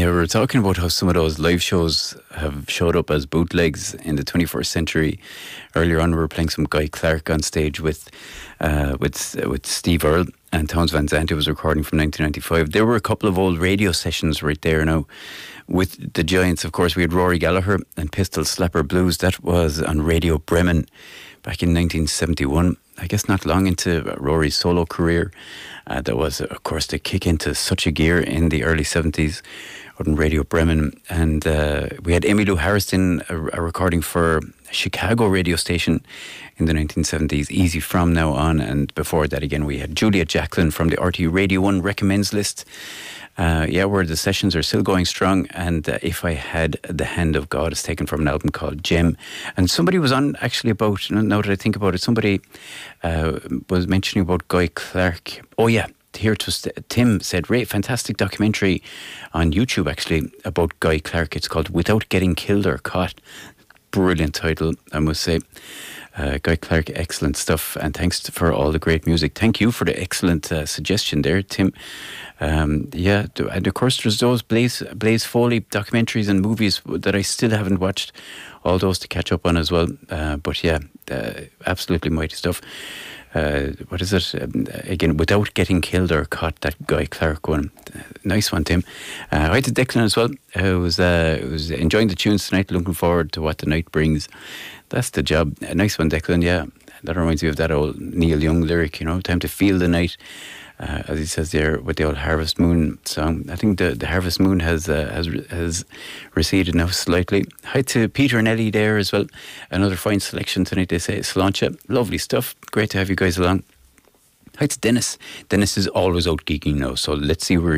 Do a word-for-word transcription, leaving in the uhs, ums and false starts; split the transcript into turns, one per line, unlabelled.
Yeah, we were talking about how some of those live shows have showed up as bootlegs in the twenty-first century. Earlier on, we were playing some Guy Clark on stage with uh, with with Steve Earle and Townes Van Zandt. It was a recording from nineteen ninety-five. There were a couple of old radio sessions right there now. With the Giants, of course, we had Rory Gallagher and Pistol Slapper Blues. That was on Radio Bremen back in nineteen seventy-one. I guess not long into Rory's solo career. Uh, that was, of course, the kick into such a gear in the early seventies on Radio Bremen. And uh, we had Emmylou Harrison, a, a recording for a Chicago radio station in the nineteen seventies, Easy From Now On. And before that, again, we had Julia Jacklin from the R T Radio one Recommends list. Uh, yeah, where the sessions are still going strong. And uh, If I Had the Hand of God is taken from an album called Gem. And somebody was on actually about, now that I think about it, somebody uh, was mentioning about Guy Clark. Oh yeah, here it was, Tim said, Ray, fantastic documentary on YouTube actually about Guy Clark. It's called Without Getting Killed or Caught. Brilliant title, I must say. Uh, Guy Clark, excellent stuff, and thanks to, for all the great music. Thank you for the excellent uh, suggestion there, Tim. Um, yeah, and of course there's those Blaze, Blaze Foley documentaries and movies that I still haven't watched, all those to catch up on as well. Uh, but yeah, uh, absolutely mighty stuff. Uh, what is it? Um, again, Without Getting Killed or Caught, that Guy Clark one. Uh, nice one, Tim. Uh, hi to Declan as well. I was, uh, was enjoying the tunes tonight, looking forward to what the night brings. That's the job. A nice one, Declan, yeah. That reminds me of that old Neil Young lyric, you know, time to feel the night. Uh, as he says there with the old Harvest Moon song. I think the, the Harvest Moon has uh, has has receded now slightly. Hi to Peter and Ellie there as well. Another fine selection tonight, they say. Sláinte. Lovely stuff. Great to have you guys along. Hi to Dennis. Dennis is always out geeking now, so let's see where